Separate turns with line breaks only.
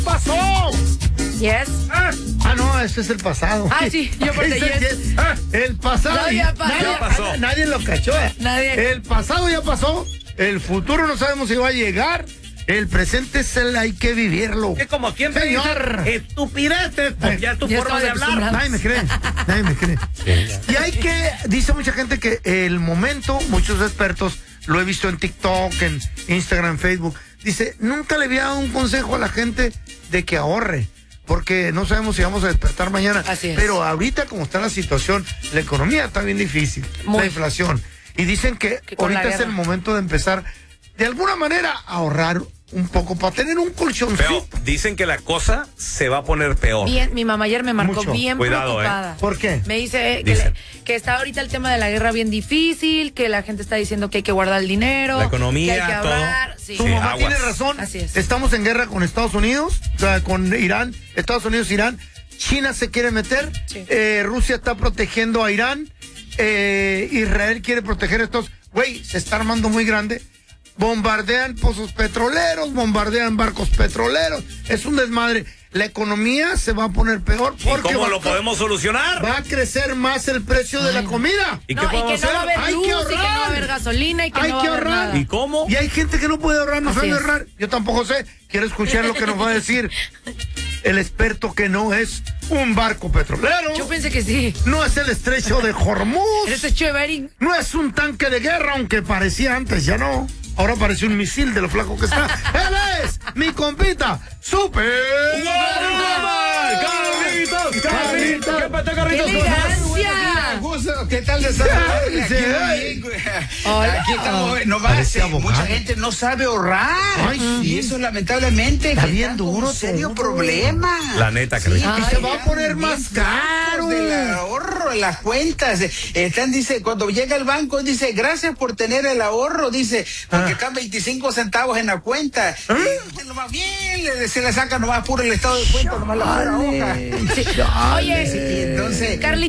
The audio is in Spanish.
pasó.
Yes.
No, este es el pasado.
Sí, yo por yes.
El pasado
ya pasó.
Nadie lo cachó.
Nadie.
El pasado ya pasó. El futuro no sabemos si va a llegar. El presente es el hay que vivirlo.
Es como siempre,
señor.
Estupideces, ya tu forma de hablar.
Nadie me cree. Y hay que, dice mucha gente que el momento, muchos expertos, lo he visto en TikTok, en Instagram, Facebook, dice, nunca le había dado un consejo a la gente de que ahorre, porque no sabemos si vamos a despertar mañana.
Así es.
Pero ahorita, como está la situación, la economía está bien difícil, la inflación. Y dicen que ahorita es el momento de empezar, de alguna manera, a ahorrar un poco para tener un colchoncito.
Pero dicen que la cosa se va a poner peor.
Bien, mi mamá ayer me marcó
Mucho.
bien
Cuidado,
preocupada.
¿Por qué?
Me dice
Dice.
que está ahorita el tema de la guerra bien difícil, que la gente está diciendo que hay que guardar el dinero,
La economía,
que hay que ahorrar.
todo.
Sí.
Tu mamá
aguas.
tiene razón.
Así es.
Estamos en guerra con Estados Unidos, o sea, con Irán, Estados Unidos, Irán. China se quiere meter.
Sí.
Rusia está protegiendo a Irán. Israel quiere proteger a estos. Güey, se está armando muy grande. Bombardean pozos petroleros, bombardean barcos petroleros. Es un desmadre. La economía se va a poner peor porque
¿Y cómo lo podemos solucionar?
va a crecer más el precio de la comida.
¿Y
No,
qué
y que
podemos
no va a
hacer?
haber
Hay
luz,
que
y que no va a
ahorrar.
haber gasolina, y que
Hay
no va
que
a haber
ahorrar.
nada.
¿Y cómo?
Y hay gente que no puede ahorrar, no
Así
sabe
es.
ahorrar. Yo tampoco sé. Quiero escuchar lo que nos va a decir el experto que no es un barco petrolero.
Yo pensé que sí.
No es el estrecho de Hormuz.
Eres hecho de Bering.
No es un tanque de guerra, aunque parecía antes, ya no. Ahora parece un misil de lo flaco que está. Él es mi compita, Super.
¡Carlitos! ¡Carlitos! ¿Qué pasa,
¡Qué
Carlitos?
elegancia!
¿Qué tal de saludar?
Hola.
Aquí estamos, no va,
Parece abogado.
mucha gente no sabe ahorrar.
Ay, sí.
Y eso lamentablemente
Está
genera
bien duro
un serio
todo.
problema.
La neta, Carlitos.
Y se va a poner más caro.
Del ahorro, las cuentas. Están, dice, cuando llega el banco, dice, gracias por tener el ahorro, dice, porque están 25 centavos en la cuenta. Y nomás bien, se le saca nomás puro el estado de cuenta, nomás la pura hoja.
Sí. Oye,
Y entonces,
Carlitos,